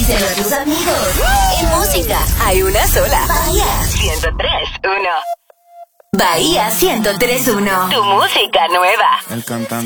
Díselo a tus amigos. En música hay una sola. Bahía 103.1. Bahía 103.1. Tu música nueva. El cantante.